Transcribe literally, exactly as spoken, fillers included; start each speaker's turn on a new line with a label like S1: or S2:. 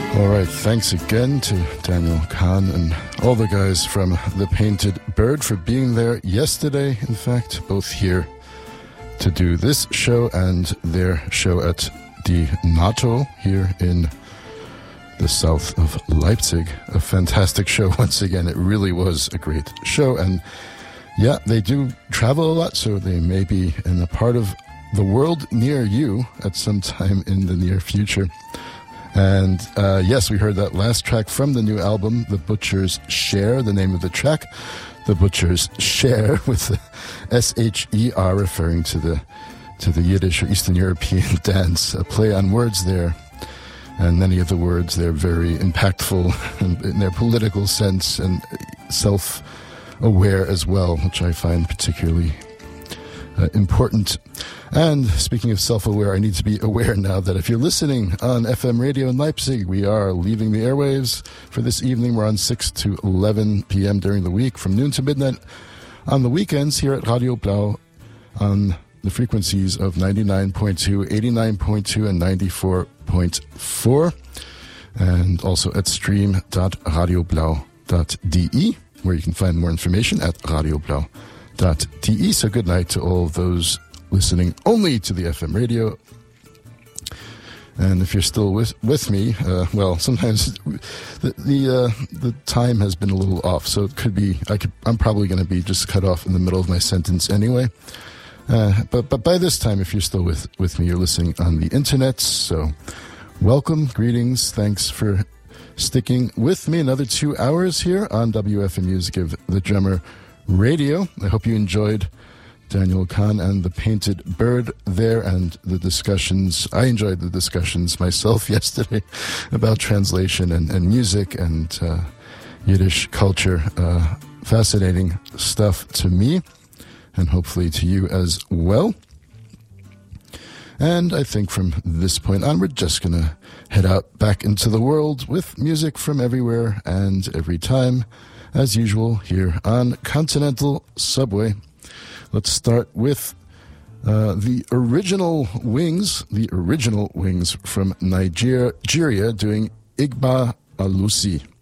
S1: All right, thanks again to Daniel Kahn and all the guys from The Painted Bird for being there yesterday, in fact, both here to do this show and their show at the NATO here in the south of Leipzig. A fantastic show once again. It really was a great show. And yeah, they do travel a lot, so they may be in a part of the world near you at some time in the near future. And uh, yes, we heard that last track from the new album, The Butcher's Share, the name of the track, The Butcher's Share, with the S H E R referring to the to the Yiddish or Eastern European dance. A play on words there. And many of the words, they're very impactful in, in their political sense and self-aware as well, which I find particularly uh, important. And speaking of self-aware, I need to be aware now that if you're listening on F M radio in Leipzig, we are leaving the airwaves for this evening. We're on six to eleven p.m. during the week, from noon to midnight on the weekends here at Radio Blau on the frequencies of ninety-nine point two, eighty-nine point two, and ninety-four point four, and also at stream dot radio blau dot d e, where you can find more information at radio blau dot d e. So good night to all of those listening only to the F M radio. And if you're still with with me, uh, well, sometimes the the, uh, the time has been a little off, so it could be I could I'm probably going to be just cut off in the middle of my sentence anyway. Uh, but but by this time, if you're still with, with me, you're listening on the internet. So welcome, greetings, thanks for sticking with me another two hours here on W F M Music of the Drummer Radio. I hope you enjoyed Daniel Kahn and The Painted Bird there, and the discussions. I enjoyed the discussions myself yesterday about translation and, and music and uh, Yiddish culture. Uh, fascinating stuff to me, and hopefully to you as well. And I think from this point on, we're just going to head out back into the world with music from everywhere and every time, as usual, here on Continental Subway. Let's start with uh, the original Wings, the original Wings from Nigeria, doing Igba Alusi.